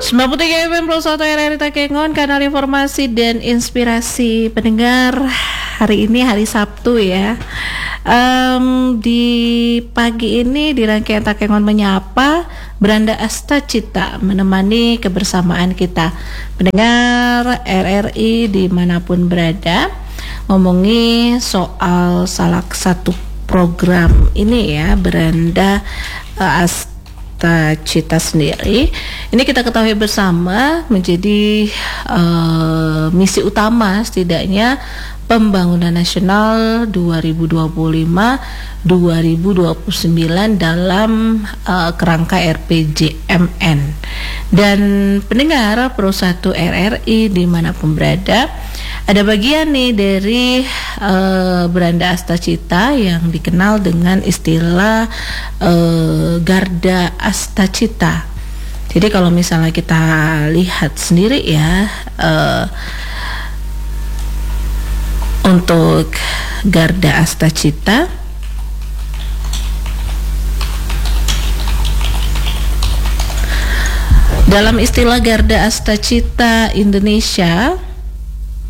93 FM Pro 1 RRI Takengon, kanal informasi dan inspirasi pendengar. Hari ini hari Sabtu ya. Di pagi ini di rangkaian Takengon Menyapa, Branda Astacita menemani kebersamaan kita pendengar RRI dimanapun berada, ngomongi soal salah satu program ini ya, Branda Astacita sendiri. Ini kita ketahui bersama menjadi misi utama setidaknya Pembangunan Nasional 2025-2029 dalam kerangka RPJMN. Dan pendengar Pro 1 RRI dimanapun berada, ada bagian nih dari Branda Astacita yang dikenal dengan istilah Garda Astacita. Jadi kalau misalnya kita lihat sendiri ya, untuk Garda Astacita, dalam istilah Garda Astacita Indonesia,